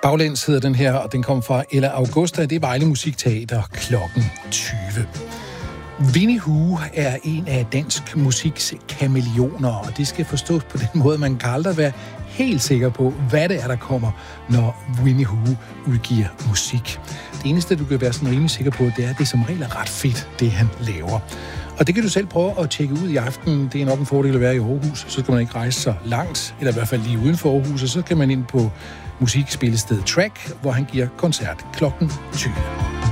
Baglæns hedder den her, og den kom fra Ella Augusta. Det er Vejle Musikteater klokken 20. Winnie Hu er en af dansk musiks kameleoner, og det skal forstås på den måde, man kan aldrig være helt sikker på, hvad det er, der kommer, når Winnie Hu udgiver musik. Det eneste, du kan være sådan rimelig sikker på, det er, at det som regel er ret fedt, det han laver. Og det kan du selv prøve at tjekke ud i aften. Det er nok en fordel at være i Aarhus, så skal man ikke rejse så langt, eller i hvert fald lige uden for Aarhus, og så kan man ind på musikspillestedet Track, hvor han giver koncert klokken 20.